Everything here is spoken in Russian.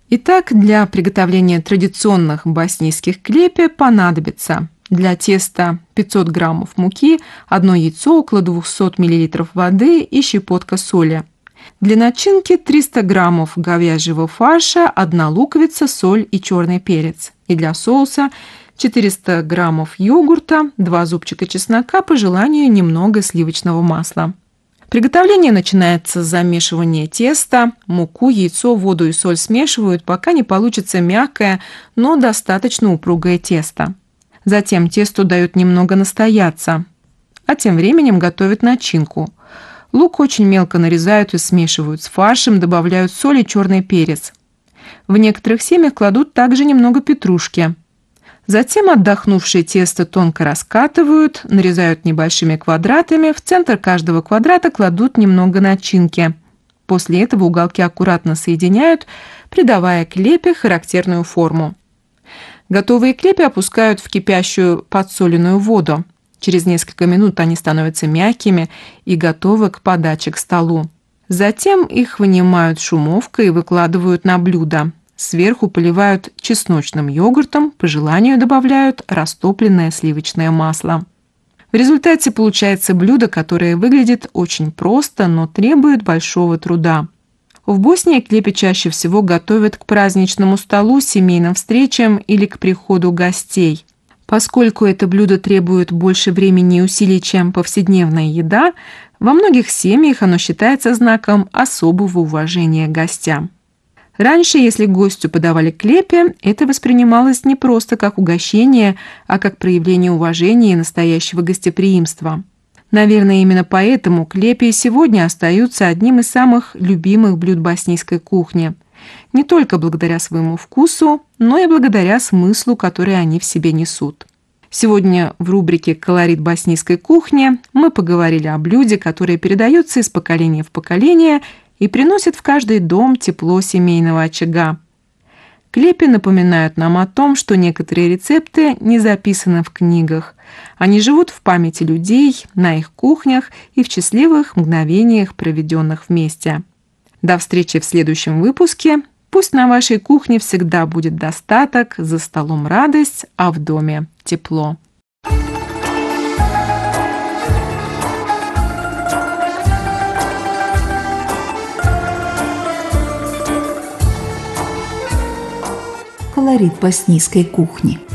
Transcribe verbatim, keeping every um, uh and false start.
Итак, для приготовления традиционных боснийских клепи понадобится для теста пятьсот граммов муки, одно яйцо, около двухсот миллилитров воды и щепотка соли. Для начинки триста граммов говяжьего фарша, одна луковица, соль и черный перец. И для соуса четыреста граммов йогурта, два зубчика чеснока, по желанию немного сливочного масла. Приготовление начинается с замешивания теста. Муку, яйцо, воду и соль смешивают, пока не получится мягкое, но достаточно упругое тесто. Затем тесту дают немного настояться, а тем временем готовят начинку. Лук очень мелко нарезают и смешивают с фаршем, добавляют соль и черный перец. В некоторых семьях кладут также немного петрушки. Затем отдохнувшее тесто тонко раскатывают, нарезают небольшими квадратами, в центр каждого квадрата кладут немного начинки. После этого уголки аккуратно соединяют, придавая клепе характерную форму. Готовые клепи опускают в кипящую подсоленную воду. Через несколько минут они становятся мягкими и готовы к подаче к столу. Затем их вынимают шумовкой и выкладывают на блюдо. Сверху поливают чесночным йогуртом, по желанию добавляют растопленное сливочное масло. В результате получается блюдо, которое выглядит очень просто, но требует большого труда. В Боснии клепи чаще всего готовят к праздничному столу, семейным встречам или к приходу гостей. Поскольку это блюдо требует больше времени и усилий, чем повседневная еда, во многих семьях оно считается знаком особого уважения к гостям. Раньше, если гостю подавали клепи, это воспринималось не просто как угощение, а как проявление уважения и настоящего гостеприимства. Наверное, именно поэтому клепи и сегодня остаются одним из самых любимых блюд боснийской кухни. Не только благодаря своему вкусу, но и благодаря смыслу, который они в себе несут. Сегодня в рубрике «Колорит боснийской кухни» мы поговорили о блюде, которое передается из поколения в поколение и приносит в каждый дом тепло семейного очага. Клепи напоминают нам о том, что некоторые рецепты не записаны в книгах. Они живут в памяти людей, на их кухнях и в счастливых мгновениях, проведенных вместе. До встречи в следующем выпуске. Пусть на вашей кухне всегда будет достаток, за столом радость, а в доме тепло. Колорит боснийской кухни.